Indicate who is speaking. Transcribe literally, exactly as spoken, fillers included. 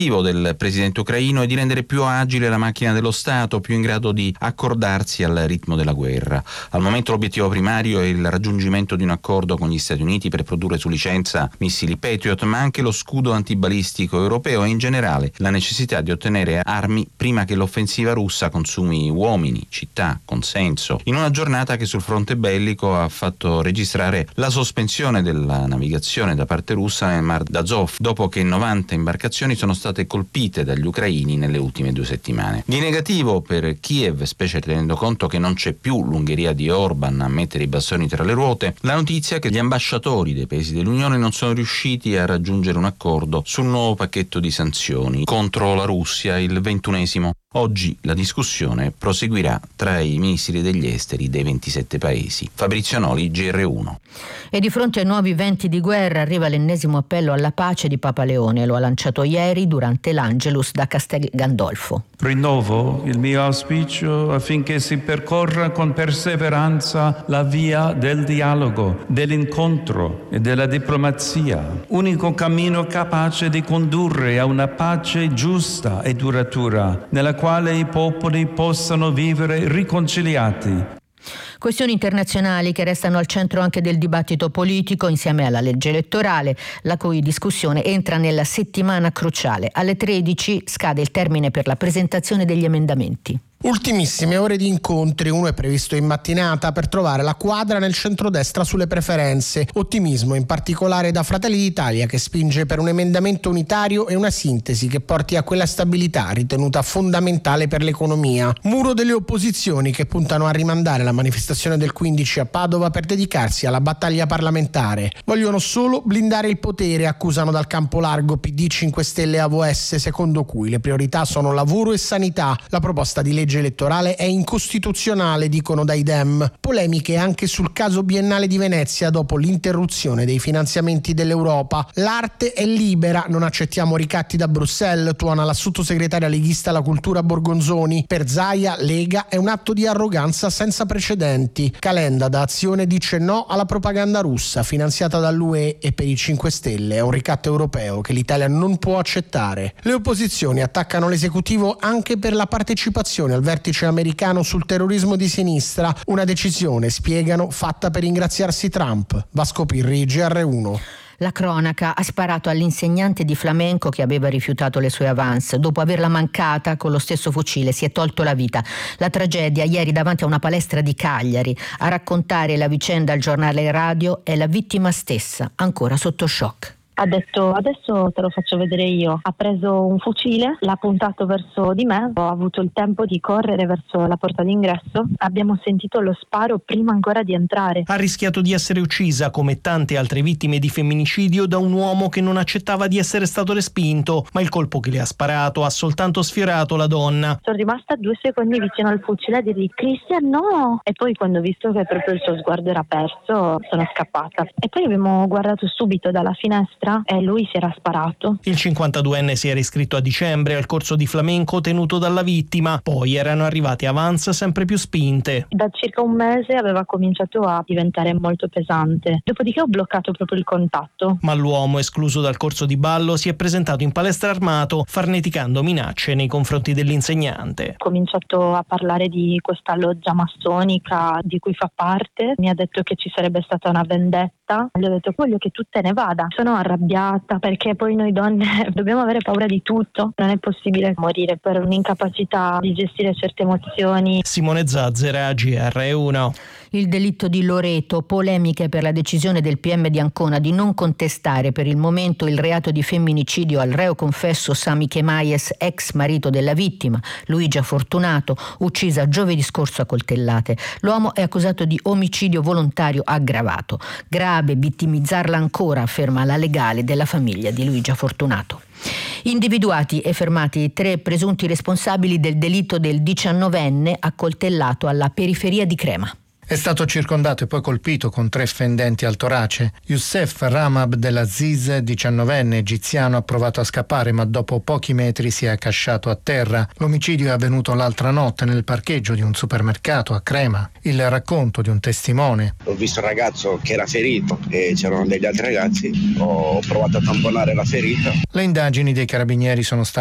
Speaker 1: del presidente ucraino è di rendere più agile la macchina dello Stato, più in grado di accordarsi al ritmo della guerra. Al momento l'obiettivo primario è il raggiungimento di un accordo con gli Stati Uniti per produrre su licenza missili Patriot, ma anche lo scudo antibalistico europeo e in generale la necessità di ottenere armi prima che l'offensiva russa consumi uomini, città, consenso. In una giornata che sul fronte bellico ha fatto registrare la sospensione della navigazione da parte russa nel Mar d'Azov, dopo che novanta imbarcazioni sono state colpite dagli ucraini nelle ultime due settimane. Di negativo per Kiev, specie tenendo conto che non c'è più l'Ungheria di Orban a mettere i bastoni tra le ruote, la notizia che gli ambasciatori dei paesi dell'Unione non sono riusciti a raggiungere un accordo sul nuovo pacchetto di sanzioni contro la Russia, il ventunesimo. Oggi la discussione proseguirà tra i ministri degli esteri dei ventisette paesi. Fabrizio Noli, G R uno.
Speaker 2: E di fronte ai nuovi venti di guerra arriva l'ennesimo appello alla pace di Papa Leone. Lo ha lanciato ieri durante l'Angelus da Castel Gandolfo.
Speaker 3: Rinnovo il mio auspicio affinché si percorra con perseveranza la via del dialogo, dell'incontro e della diplomazia, unico cammino capace di condurre a una pace giusta e duratura, nella quale i popoli possano vivere riconciliati.
Speaker 2: Questioni internazionali che restano al centro anche del dibattito politico insieme alla legge elettorale, la cui discussione entra nella settimana cruciale. Alle tredici scade il termine per la presentazione degli emendamenti.
Speaker 4: Ultimissime ore di incontri, uno è previsto in mattinata per trovare la quadra nel centrodestra sulle preferenze. Ottimismo in particolare da Fratelli d'Italia, che spinge per un emendamento unitario e una sintesi che porti a quella stabilità ritenuta fondamentale per l'economia. Muro delle opposizioni che puntano a rimandare la manifestazione del quindici a Padova per dedicarsi alla battaglia parlamentare. Vogliono solo blindare il potere, accusano dal campo largo P D, cinque Stelle e A V S, secondo cui le priorità sono lavoro e sanità. La proposta di legge elettorale è incostituzionale, dicono dai Dem. Polemiche anche sul caso biennale di Venezia dopo l'interruzione dei finanziamenti dell'Europa. L'arte è libera, non accettiamo ricatti da Bruxelles, tuona la sottosegretaria leghista alla cultura Borgonzoni. Per Zaia, Lega è un atto di arroganza senza precedenti. Calenda da Azione dice no alla propaganda russa finanziata dall'U E e per i cinque Stelle è un ricatto europeo che l'Italia non può accettare. Le opposizioni attaccano l'esecutivo anche per la partecipazione al vertice americano sul terrorismo di sinistra, una decisione, spiegano, fatta per ingraziarsi Trump. Vasco Pirri, G R uno.
Speaker 2: La cronaca ha sparato all'insegnante di flamenco che aveva rifiutato le sue avance. Dopo averla mancata con lo stesso fucile si è tolto la vita. La tragedia ieri davanti a una palestra di Cagliari. A raccontare la vicenda al giornale radio è la vittima stessa, ancora sotto shock.
Speaker 5: Ha detto adesso te lo faccio vedere io. Ha preso un fucile, l'ha puntato verso di me, ho avuto il tempo di correre verso la porta d'ingresso. Abbiamo sentito lo sparo prima ancora di entrare.
Speaker 6: Ha rischiato di essere uccisa, come tante altre vittime di femminicidio, da un uomo che non accettava di essere stato respinto, ma il colpo che le ha sparato ha soltanto sfiorato la donna.
Speaker 5: Sono rimasta due secondi vicino al fucile a dirgli Cristian no! E poi quando ho visto che proprio il suo sguardo era perso sono scappata. E poi abbiamo guardato subito dalla finestra e lui si era sparato.
Speaker 6: Il cinquantaduenne si era iscritto a dicembre al corso di flamenco tenuto dalla vittima, poi erano arrivate avance sempre più spinte.
Speaker 5: Da circa un mese aveva cominciato a diventare molto pesante, dopodiché ho bloccato proprio il contatto.
Speaker 6: Ma l'uomo, escluso dal corso di ballo, si è presentato in palestra armato, farneticando minacce nei confronti dell'insegnante.
Speaker 5: Ho cominciato a parlare di questa loggia massonica di cui fa parte, mi ha detto che ci sarebbe stata una vendetta, gli ho detto voglio che tu te ne vada. Sono arrabbiata perché poi noi donne dobbiamo avere paura di tutto, non è possibile morire per un'incapacità di gestire certe emozioni.
Speaker 6: Simone Zazzera, G R uno.
Speaker 2: Il delitto di Loreto, polemiche per la decisione del P M di Ancona di non contestare per il momento il reato di femminicidio al reo confesso Sami Chemayes, ex marito della vittima, Luigia Fortunato, uccisa giovedì scorso a coltellate. L'uomo è accusato di omicidio volontario aggravato. Grave vittimizzarla ancora, afferma la legale della famiglia di Luigia Fortunato. Individuati e fermati tre presunti responsabili del delitto del diciannovenne accoltellato alla periferia di Crema.
Speaker 7: È stato circondato e poi colpito con tre fendenti al torace. Youssef Rama Abdelaziz, diciannovenne egiziano, ha provato a scappare ma dopo pochi metri si è accasciato a terra. L'omicidio è avvenuto l'altra notte nel parcheggio di un supermercato a Crema. Il racconto di un testimone.
Speaker 8: Ho visto un ragazzo che era ferito e c'erano degli altri ragazzi, ho provato a tamponare la ferita.
Speaker 7: Le indagini dei carabinieri sono state